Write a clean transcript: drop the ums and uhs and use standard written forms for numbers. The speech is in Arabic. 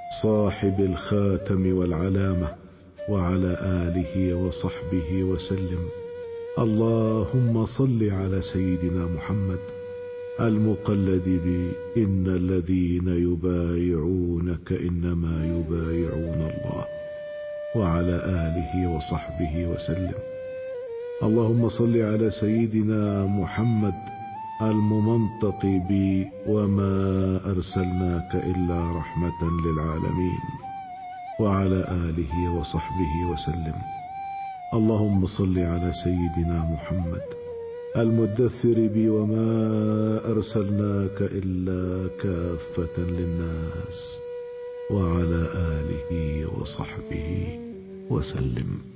صاحب الخاتم والعلامة، وعلى آله وصحبه وسلم. اللهم صل على سيدنا محمد المقلد إن الذين يبايعونك إنما يبايعون الله، وعلى آله وصحبه وسلم. اللهم صل على سيدنا محمد الممنطق وما أرسلناك إلا رحمة للعالمين، وعلى آله وصحبه وسلم. اللهم صل على سيدنا محمد المدثر وما أرسلناك إلا كافة للناس، وعلى آله وصحبه وسلم.